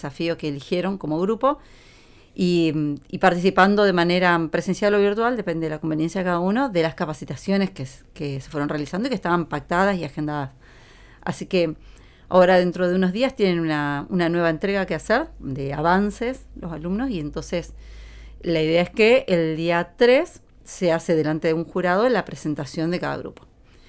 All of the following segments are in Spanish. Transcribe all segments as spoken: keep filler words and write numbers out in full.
desafío que eligieron como grupo y, y participando de manera presencial o virtual, depende de la conveniencia de cada uno, de las capacitaciones que, que se fueron realizando y que estaban pactadas y agendadas. Así que ahora dentro de unos días tienen una, una nueva entrega que hacer de avances los alumnos y entonces la idea es que el día tres se hace delante de un jurado la presentación de cada grupo.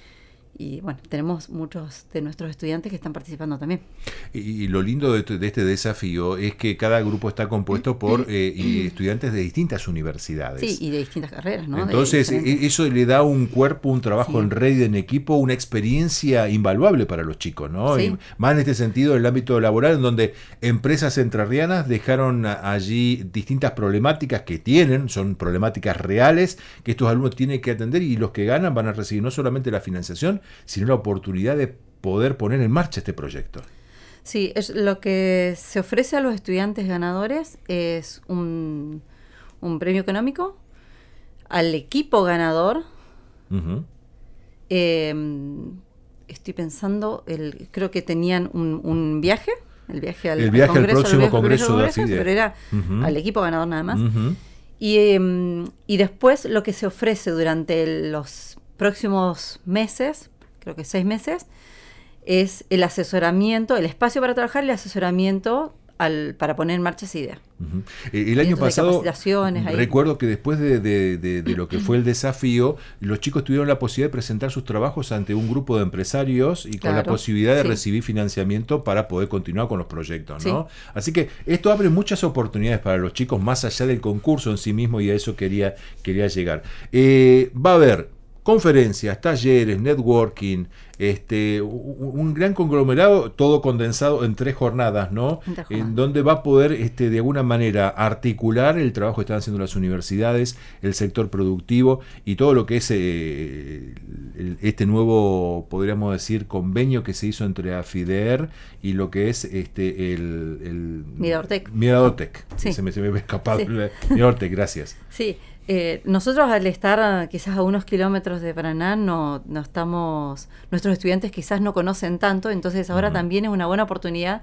Y bueno, tenemos muchos de nuestros estudiantes que están participando también. Y, y lo lindo de, de este desafío es que cada grupo está compuesto por eh, estudiantes de distintas universidades. Sí, y de distintas carreras, ¿no? Entonces, eso le da un cuerpo, un trabajo sí. en red, en equipo, una experiencia invaluable para los chicos, ¿no? Sí. Y más en este sentido, en el ámbito laboral, en donde empresas entrerrianas dejaron allí distintas problemáticas que tienen, son problemáticas reales, que estos alumnos tienen que atender y los que ganan van a recibir no solamente la financiación, sino la oportunidad de poder poner en marcha este proyecto. Sí, es lo que se ofrece a los estudiantes ganadores es un, un premio económico, al equipo ganador. Uh-huh. eh, estoy pensando, el, creo que tenían un, un viaje, el viaje al, el viaje al, congreso, al próximo al congreso, congreso de de pero era uh-huh. al equipo ganador nada más. Uh-huh. Y, eh, y después lo que se ofrece durante los próximos meses, creo que seis meses, es el asesoramiento, el espacio para trabajar y el asesoramiento al, para poner en marcha esa idea. Uh-huh. El año pasado, ahí. recuerdo que después de, de, de, de lo que fue el desafío, los chicos tuvieron la posibilidad de presentar sus trabajos ante un grupo de empresarios y claro, con la posibilidad de sí. recibir financiamiento para poder continuar con los proyectos, ¿no? Sí. Así que esto abre muchas oportunidades para los chicos más allá del concurso en sí mismo y a eso quería, quería llegar. Eh, va a haber conferencias, talleres, networking, este, un, un gran conglomerado, todo condensado en tres jornadas, ¿no? jornadas. En donde va a poder, este, de alguna manera, articular el trabajo que están haciendo las universidades, el sector productivo y todo lo que es eh, el, este nuevo, podríamos decir, convenio que se hizo entre AFIDER y lo que es este el, el Miradortec. Miradortec. Sí. Se me, se me ha escapado. Sí. Miradortec, gracias. Sí. Eh, nosotros al estar quizás a unos kilómetros de Paraná no, no estamos, nuestros estudiantes quizás no conocen tanto, entonces ahora uh-huh. también es una buena oportunidad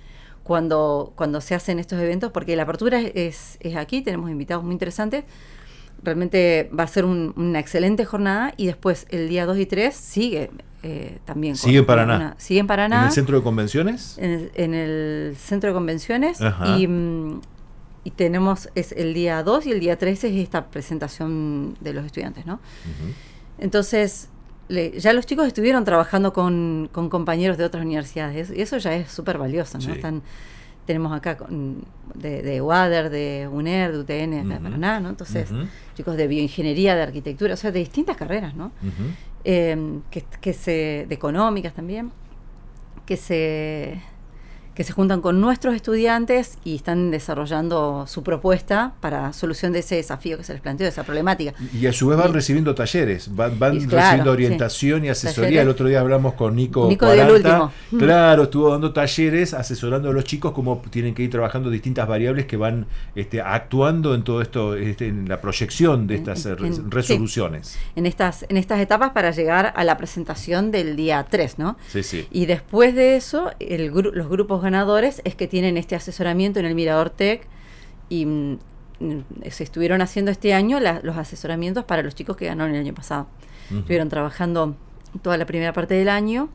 cuando, cuando se hacen estos eventos, porque la apertura es, es, es aquí, tenemos invitados muy interesantes, realmente va a ser un, una excelente jornada y después el día dos y tres sigue eh, también. ¿Sigue en Paraná? Una, sigue en Paraná. ¿En el centro de convenciones? En el, en el centro de convenciones uh-huh. y... Y tenemos, es el día dos y el día tres es esta presentación de los estudiantes, ¿no? Uh-huh. Entonces, le, ya los chicos estuvieron trabajando con, con compañeros de otras universidades, y eso ya es súper valioso, ¿no? Sí. Están, tenemos acá con, de, de UADER, de UNER, de U T N, uh-huh. de Paraná, ¿no? Entonces, uh-huh. chicos de bioingeniería, de arquitectura, o sea, de distintas carreras, ¿no? Uh-huh. Eh, que, que se, de económicas también, que se... que se juntan con nuestros estudiantes y están desarrollando su propuesta para solución de ese desafío que se les planteó, de esa problemática. Y a su vez van y, recibiendo talleres, van, van y, claro, recibiendo orientación sí. y asesoría. Talleres. El otro día hablamos con Nico, Nico del último. Claro, estuvo dando talleres, asesorando a los chicos cómo tienen que ir trabajando distintas variables que van este, actuando en todo esto, este, en la proyección de estas en, en, resoluciones. Sí. En estas, en estas etapas para llegar a la presentación del día tres, ¿no? Sí, sí. Y después de eso, el gru- los grupos ganadores es que tienen este asesoramiento en el Miradortec y mm, se estuvieron haciendo este año la, los asesoramientos para los chicos que ganaron el año pasado. Uh-huh. Estuvieron trabajando toda la primera parte del año.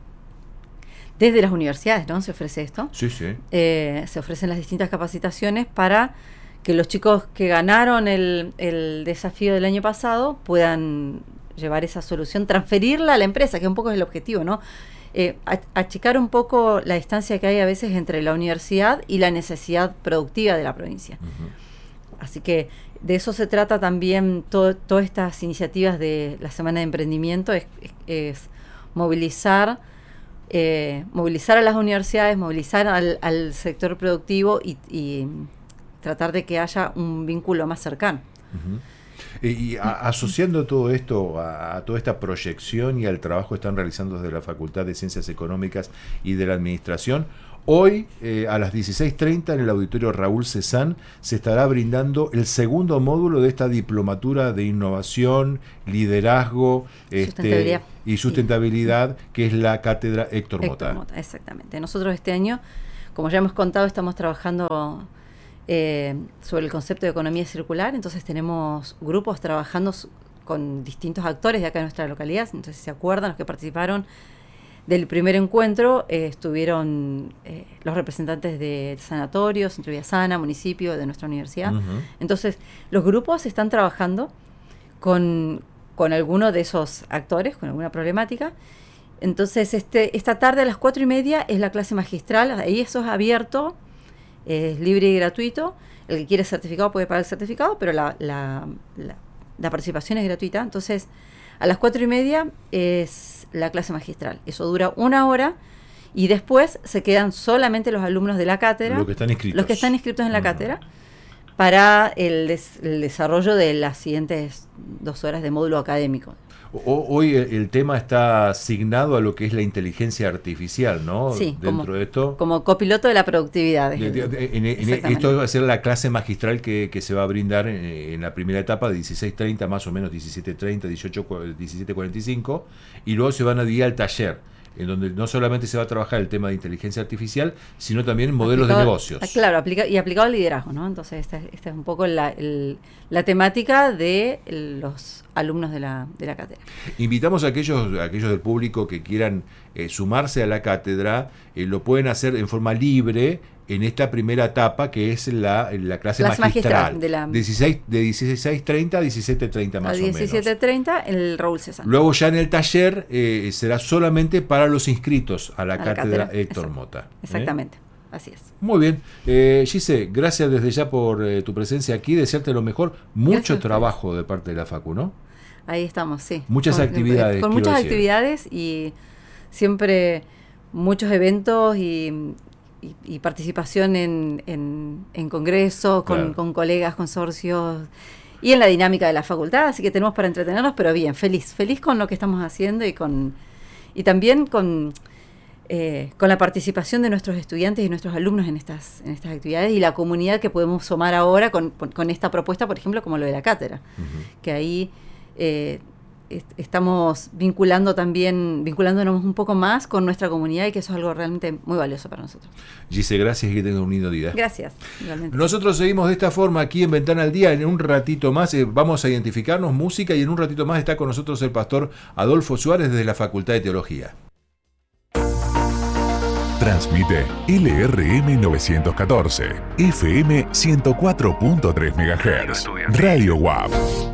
Desde las universidades, ¿no? Se ofrece esto. Sí, sí. Eh, se ofrecen las distintas capacitaciones para que los chicos que ganaron el, el desafío del año pasado puedan llevar esa solución, transferirla a la empresa, que un poco es el objetivo, ¿no? Eh, achicar un poco la distancia que hay a veces entre la universidad y la necesidad productiva de la provincia. Uh-huh. Así que de eso se trata también todo, todas estas iniciativas de la Semana de Emprendimiento, es, es, es movilizar, eh, movilizar a las universidades, movilizar al, al sector productivo y, y tratar de que haya un vínculo más cercano. Uh-huh. Y a, asociando todo esto a, a toda esta proyección y al trabajo que están realizando desde la Facultad de Ciencias Económicas y de la Administración, hoy eh, a las dieciséis treinta en el auditorio Raúl Cezanne se estará brindando el segundo módulo de esta diplomatura de innovación, liderazgo sustentabilidad. Este, y sustentabilidad, sí. que es la cátedra Héctor, Héctor Mota. Mota. Exactamente. Nosotros este año como ya hemos contado, estamos trabajando eh, sobre el concepto de economía circular, entonces tenemos grupos trabajando con distintos actores de acá en nuestra localidad. Entonces, si se acuerdan, los que participaron del primer encuentro, eh, estuvieron eh, los representantes del sanatorio, Centro Vida Sana, municipio, de nuestra universidad. Uh-huh. Entonces, los grupos están trabajando con, con alguno de esos actores, con alguna problemática. Entonces, este, esta tarde a las cuatro y media es la clase magistral. Ahí eso es abierto, es libre y gratuito. El que quiere certificado puede pagar el certificado, pero la, la, la, la participación es gratuita. Entonces, a las cuatro y media es la clase magistral. Eso dura una hora y después se quedan solamente los alumnos de la cátedra, los que están inscritos, los que están inscritos en la uh-huh. cátedra, para el, des, el desarrollo de las siguientes dos horas de módulo académico. O, hoy el tema está asignado a lo que es la inteligencia artificial, ¿no? Sí, dentro como, de esto. Como copiloto de la productividad. De, de, de, en, en, esto va a ser la clase magistral que, que se va a brindar en, en la primera etapa de dieciséis treinta, más o menos diecisiete treinta, dieciocho, diecisiete cuarenta y cinco, y luego se van a ir al taller, en donde no solamente se va a trabajar el tema de inteligencia artificial, sino también modelos aplicado, de negocios. Claro, aplica, y aplicado al liderazgo, ¿no? Entonces esta, esta es un poco la, el, la temática de los alumnos de la, de la cátedra. Invitamos a aquellos, a aquellos del público que quieran eh, sumarse a la cátedra, eh, lo pueden hacer en forma libre en esta primera etapa, que es la, la clase, clase magistral, magistral de, la, dieciséis, de dieciséis treinta a diecisiete treinta más o menos. diecisiete treinta el Raúl César. Luego ya en el taller eh, será solamente para los inscritos a la, a cátedra, la cátedra Héctor Exacto. Mota. Exactamente. ¿Eh? Así es. Muy bien. Eh, Gise, gracias desde ya por eh, tu presencia aquí, desearte lo mejor. Mucho gracias, trabajo de parte de la Facu, ¿no? Ahí estamos, sí. Muchas con, actividades. Con muchas decir. actividades y siempre muchos eventos y, y, y participación en, en, en congresos, con, claro. con colegas, consorcios y en la dinámica de la facultad. Así que tenemos para entretenernos, pero bien, feliz. Feliz con lo que estamos haciendo y, con, y también con... Eh, con la participación de nuestros estudiantes y nuestros alumnos en estas, en estas actividades y la comunidad que podemos sumar ahora con, con esta propuesta, por ejemplo, como lo de la cátedra, uh-huh. que ahí eh, est- estamos vinculando también, vinculándonos un poco más con nuestra comunidad y que eso es algo realmente muy valioso para nosotros. Gise, gracias y que tengas un lindo día. Gracias, igualmente. Nosotros seguimos de esta forma aquí en Ventana al Día. En un ratito más eh, vamos a identificarnos música y en un ratito más está con nosotros el pastor Adolfo Suárez desde la Facultad de Teología. Transmite L R M novecientos catorce, F M ciento cuatro punto tres megahertz, Radio W A P.